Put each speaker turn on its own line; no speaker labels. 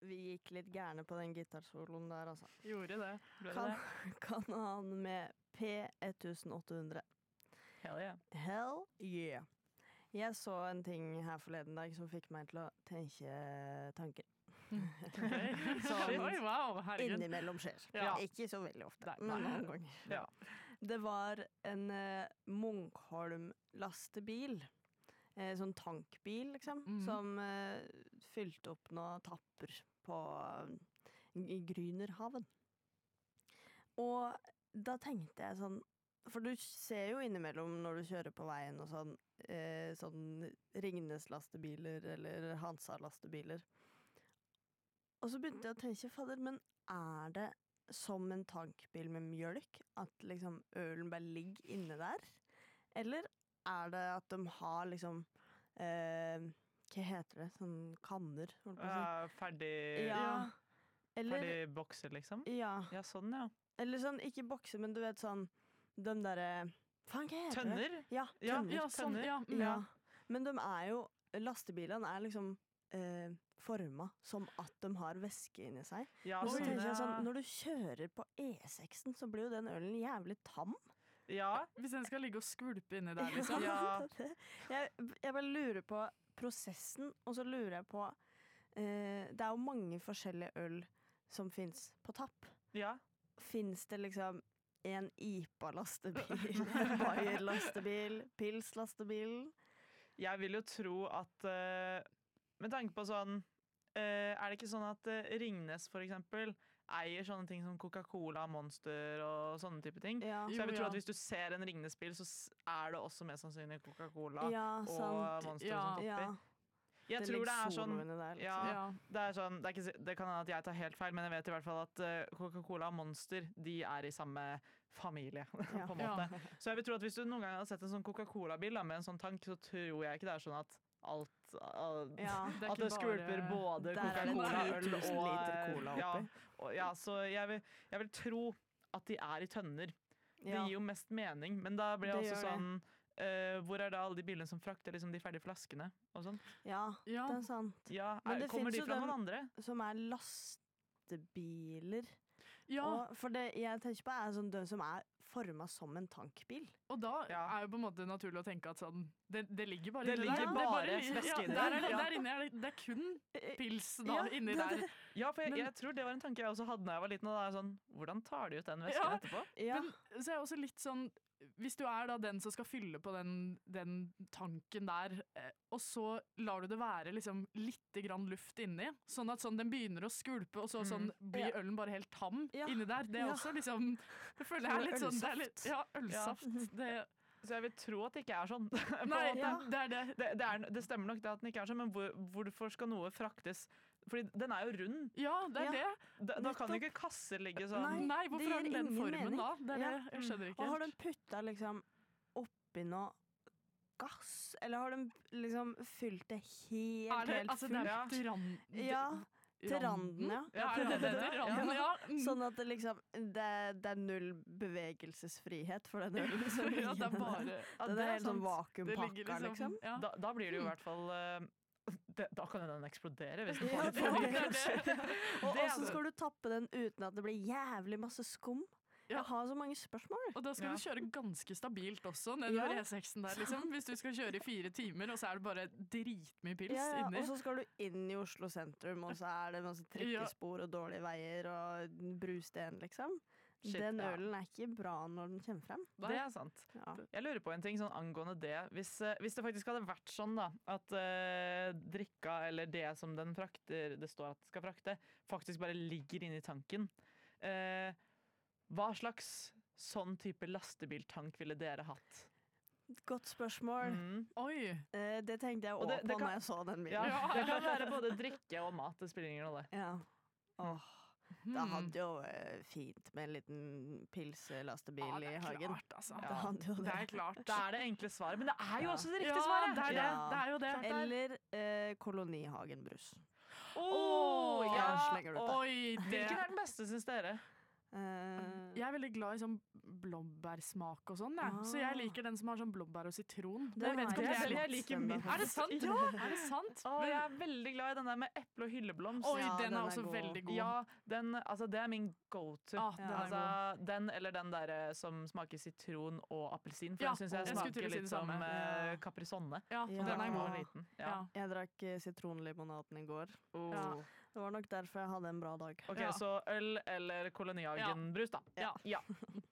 vi gikk litt gærne på den gitarsoloen der, altså.
Gjorde det.
Kan han med P1800.
Hell yeah.
Hell yeah. Jeg så en ting her forleden dag som fikk meg til å tenke tanker.
Oi, wow, herregud.
Innimellom skjer.
Ja.
Ikke så veldig ofte,
Nei.
men noen ganger.
Ja.
Det var en Munkholm-lastebil, sånn tankbil liksom, som fylte opp noen tapper i Grynerhaven. Og da tenkte jeg sånn, for du ser jo innimellom når du kjører på veien og sånn Ringnes-lastebiler eller Hansa-lastebiler. Og så begynte jeg å tenke, fader, men er det som en tankbil med mjølk, at liksom ølen bare ligger inne der? Eller er det at de har liksom, hva heter det, sånn kanner?
Ferdig, ferdig bokser, liksom?
Ja.
Ja, sånn, ja.
Eller sånn, ikke bokser, men du vet sånn, de derre, faen, hva heter
tønner?
det? Ja, tønner.
Ja, sånn, ja.
Ja. Men de er jo, lastebilene er liksom formet som at de har væske inni seg.
Ja,
og så
sånn,
tenker jeg sånn, når du kjører på E6-en, så blir jo den ølen jævlig tam.
Ja.
Hvis den skal ligge og skvulpe inni der, liksom.
Ja.
Jeg bare lurer på prosessen, og så lurer jeg på det er jo mange forskjellige øl som finnes på tapp.
Ja.
Finnes det liksom en IPA-lastebil, en Bayer-lastebil, Pils-lastebil?
Jeg vil jo tro at med tanke på sånn er det ikke sånn at Ringnes for eksempel eier sånne ting som Coca-Cola, Monster og sånne type ting?
Ja.
Så jeg vil tro at hvis du ser en Ringnes-bil, så er det også mest sannsynlig Coca-Cola og Monster og sånt oppi.
Ja.
Jeg tror det er sånn,
der, liksom.
ja, det er sånn det kan hende at jeg tar helt feil, men jeg vet i hvert fall at Coca-Cola og Monster, de er i samme familie, på en måte. Så jeg vil tro at hvis du noen gang har sett en sånn Coca-Cola-bil med en sånn tank, så tror jeg ikke det er sånn at at det skvulper både Coca-Cola, øl og så jeg vil tro at de er i tønner. Det gir jo mest mening, men da blir det også sånn hvor er det alle de bilene som frakter liksom de ferdige flaskene og sånt?
Ja, det er sant.
Ja,
men det
kommer
finnes
de fra noen andre?
Som er lastebiler.
Ja.
Og for det jeg tenker på er sånn de som er formet som en tankbil.
Og da er jo på en måte naturlig å tenke at sånn, det ligger bare
inni
der.
Bare væske inni der.
Der inne det er kun pils da, inni der.
Ja, for jeg tror det var en tanke jeg også hadde da jeg var liten, og da er sånn, hvordan tar de ut den væsken etterpå?
Ja. Men så er jeg også litt sånn, hvis du er da den som skal fylle på den tanken der, og så lar du det være liksom litt grann luft inni, sånn at den begynner å skvulpe, og så sånn blir ølen bare helt tam inni der. Det er også liksom, det føler jeg er litt sånn, det er litt, ølsaft.
Så jeg vil tro at det ikke er sånn.
Nei, det er det.
Det stemmer nok det at den ikke er sånn, men hvorfor skal noe fraktes? Fordi den er jo rund.
Ja, det er det.
Da kan jo ikke kasser ligge sånn.
Nei, hvorfor har den formen da? Det er det, jeg skjønner ikke.
Og har de puttet liksom oppi noe gass? Eller har de liksom fylt det helt fullt?
Det er til randen.
Ja. Til randen, Sånn at det liksom det er null bevegelsesfrihet for den ølen.
Det er bare
det er helt sånn vakuumpakka, liksom.
Da blir det jo i hvert fall da kan den eksplodere hvis den får litt
Og hvordan skal du tappe den uten at det blir jævlig masse skum? Jeg har så mange spørsmål.
Og da skal du kjøre ganske stabilt også nedover E6-en der, liksom. Hvis du skal kjøre i 4 timer, og så er det bare dritmye pils inni.
Og så skal du inn i Oslo sentrum, og så er det masse trikkespor og dårlige veier og brusten, liksom. Den ølen er ikke bra når den kommer frem.
Det er sant. Jeg lurer på en ting sånn angående det. Hvis det faktisk hadde vært sånn da, at drikka eller det som den frakter, det står at det skal frakte, faktisk bare ligger inni tanken. Hva slags sånn type lastebiltank ville dere hatt?
Godt spørsmål.
Oi!
Det tenkte jeg også på når jeg så den bilen.
Det kan være både drikke og mat, det spiller ingen rolle.
Ja. Det hadde jo fint med en liten pilslastebil i hagen.
Klart, altså.
Det er klart.
Det er det enkle svaret, men det er jo også det riktige svaret!
Det er jo det.
Eller Kolonihagen brus.
Hvilken
det.
er den beste, synes dere?
Jeg er veldig glad i sånn blåbærsmak og sånn, så jeg liker den som har sånn blåbær og sitron.
Det
vet ikke om det er
jeg liker minst.
Er det sant? Ja, er det sant?
Jeg er veldig glad i den der med eple og hylleblomst.
Oi, den er også veldig god.
Ja, det er min go-to. Den eller den der som smaker sitron og appelsin, for den synes jeg smaker litt som Caprisonne.
Ja, den er god.
Liten.
Jeg drakk sitronlimonaden i går. Det var nok derfor jeg hadde en bra dag.
Ok, så øl eller kolonihagenbrus da?
Ja.